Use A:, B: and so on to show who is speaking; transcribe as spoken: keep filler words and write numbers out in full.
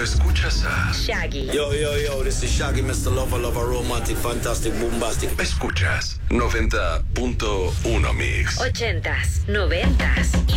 A: escuchas a
B: Shaggy.
C: Yo, yo, yo, this is Shaggy, mister Lover, Lover, Romantic, Fantastic, Bombastic.
A: Escuchas noventa punto uno Mix.
B: Ochentas, noventas y